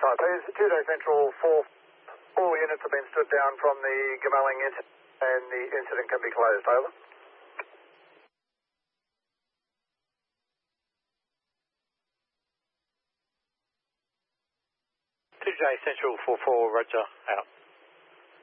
side, please. 2 Day Central 4. All units have been stood down from the Gamelling incident and the incident can be closed. Over. 2 Day Central 4-4, roger, out.